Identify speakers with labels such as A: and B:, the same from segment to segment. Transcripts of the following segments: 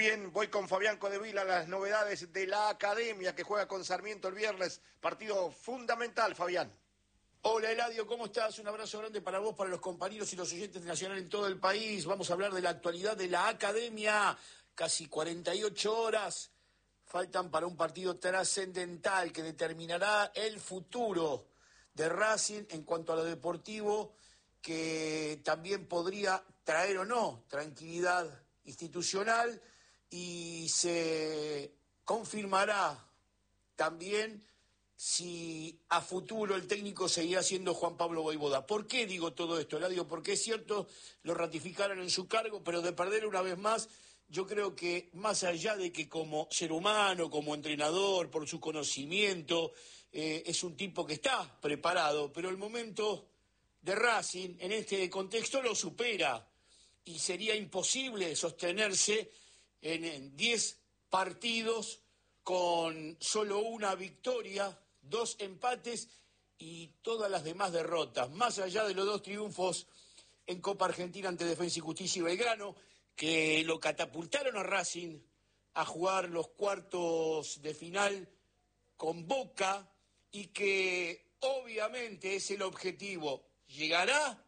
A: bien, voy con Fabián Codevila, las novedades de la Academia que juega con Sarmiento el viernes. Partido fundamental, Fabián.
B: Hola Eladio, ¿cómo estás? Un abrazo grande para vos, para los compañeros y los oyentes de Nacional en todo el país. Vamos a hablar de la actualidad de la Academia. Casi 48 horas faltan para un partido trascendental que determinará el futuro de Racing en cuanto a lo deportivo, que también podría traer o no tranquilidad institucional, y se confirmará también si a futuro el técnico seguirá siendo Juan Pablo Vojvoda. ¿Por qué digo todo esto, Eladio? Porque es cierto, lo ratificaron en su cargo, pero de perder una vez más, yo creo que más allá de que como ser humano, como entrenador, por su conocimiento, es un tipo que está preparado, pero el momento de Racing en este contexto lo supera y sería imposible sostenerse en 10 partidos con solo una victoria, 2 empates y todas las demás derrotas, más allá de los 2 triunfos en Copa Argentina ante Defensa y Justicia y Belgrano, que lo catapultaron a Racing a jugar los cuartos de final con Boca y que obviamente es el objetivo. ¿Llegará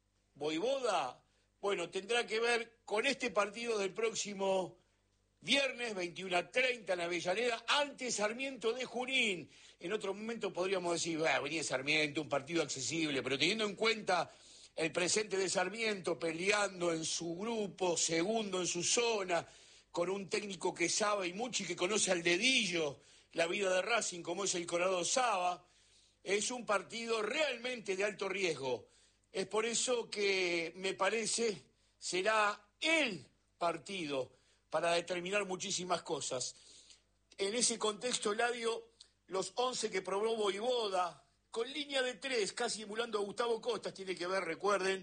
B: Vojvoda? Bueno, tendrá que ver con este partido del próximo viernes 21:30 en la Avellaneda, ante Sarmiento de Junín. En otro momento podríamos decir, venía Sarmiento, un partido accesible, pero teniendo en cuenta el presente de Sarmiento, peleando en su grupo, segundo en su zona, con un técnico que sabe y mucho y que conoce al dedillo la vida de Racing, como es el Colorado Saba, es un partido realmente de alto riesgo. Es por eso que me parece será el partido para determinar muchísimas cosas. En ese contexto, Eladio, los 11 que probó Vojvoda, con línea de 3, casi emulando a Gustavo Costas, tiene que ver, recuerden,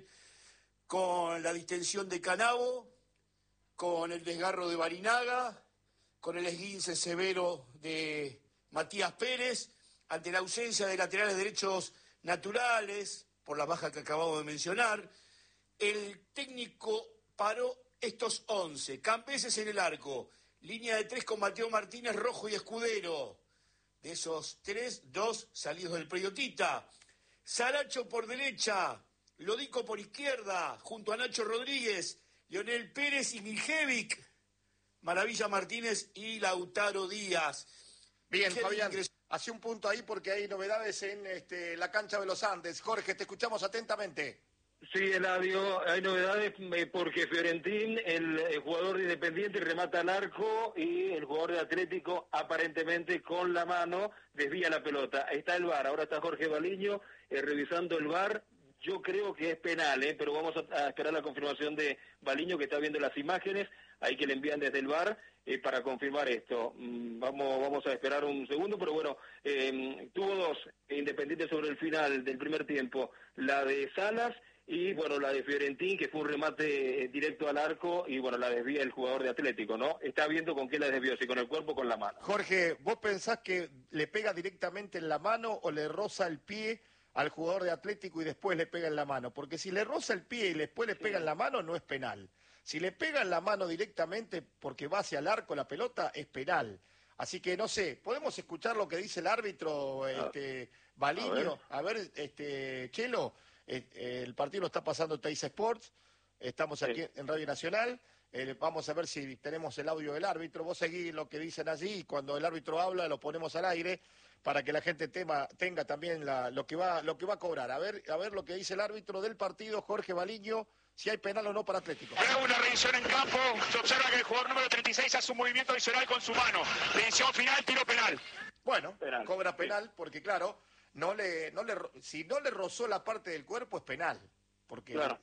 B: con la distensión de Canavo, con el desgarro de Barinaga, con el esguince severo de Matías Pérez, ante la ausencia de laterales derechos naturales, por la baja que acabamos de mencionar. El técnico paró estos 11, Cambeses en el arco, línea de 3 con Mateo Martínez, Rojo y Escudero. De esos 3, 2 salidos del Preyotita. Saracho por derecha, Lodico por izquierda, junto a Nacho Rodríguez, Leonel Pérez y Miljevic, Maravilla Martínez y Lautaro Díaz.
A: Bien, Fabián, hace un punto ahí porque hay novedades en la cancha de los Andes. Jorge, te escuchamos atentamente.
C: Sí, Eladio, hay novedades porque Fiorentín, el jugador de Independiente, remata al arco y el jugador de Atlético, aparentemente con la mano, desvía la pelota. Está el VAR, ahora está Jorge Baliño revisando el VAR. Yo creo que es penal, pero vamos a esperar la confirmación de Baliño, que está viendo las imágenes, ahí que le envían desde el VAR para confirmar esto. Vamos a esperar un segundo, pero bueno, tuvo 2 Independientes sobre el final del primer tiempo, la de Salas y bueno, la de Fiorentín, que fue un remate directo al arco, y bueno, la desvía el jugador de Atlético, ¿no? Está viendo con qué la desvió, si con el cuerpo o con la mano.
A: Jorge, ¿vos pensás que le pega directamente en la mano o le roza el pie al jugador de Atlético y después le pega en la mano? Porque si le roza el pie y después le pega en la mano, no es penal. Si le pega en la mano directamente porque va hacia el arco la pelota, es penal. Así que no sé, ¿podemos escuchar lo que dice el árbitro Baliño? A ver, Chelo. El partido lo está pasando Teis Sports, estamos aquí en Radio Nacional, vamos a ver si tenemos el audio del árbitro. Vos seguís lo que dicen allí y cuando el árbitro habla lo ponemos al aire para que la gente tenga también lo que va a cobrar. A ver lo que dice el árbitro del partido, Jorge Baliño, si hay penal o no para Atlético.
D: Luego una revisión en campo, se observa que el jugador número 36 hace un movimiento adicional con su mano. Revisión final, tiro penal.
A: Bueno, cobra penal porque claro, si no le rozó la parte del cuerpo es penal, porque claro.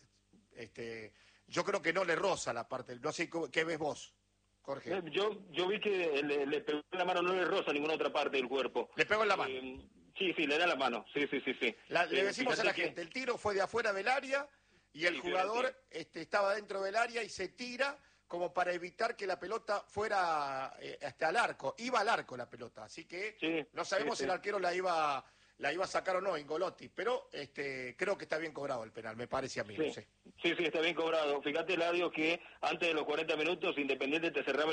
A: Yo creo que no le roza la parte, no sé qué ves vos, Jorge.
C: Yo vi que le pegó en la mano, no le roza ninguna otra parte del cuerpo.
A: Le pegó en la mano.
C: Sí, le da la mano, sí.
A: Le decimos a la gente, el tiro fue de afuera del área y el jugador estaba dentro del área y se tira como para evitar que la pelota fuera hasta el arco. Iba al arco la pelota, así que no sabemos si el arquero la iba a sacar o no, Ingolotti, pero creo que está bien cobrado el penal, me parece a mí.
C: Sí,
A: no sé.
C: Sí, está bien cobrado. Fíjate, Eladio, que antes de los 40 minutos Independiente te cerraba